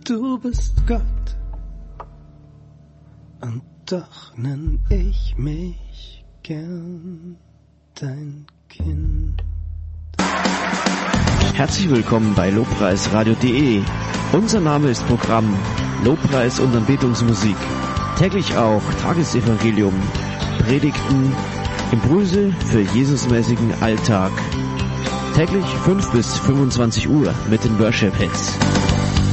Du bist Gott, und doch nenn ich mich gern dein Kind. Herzlich willkommen bei Lobpreisradio.de. Unser Name ist Programm Lobpreis und Anbetungsmusik. Täglich auch Tagesevangelium, Predigten, Impulse für Jesusmäßigen Alltag. Täglich 5 bis 25 Uhr mit den Worship Hits.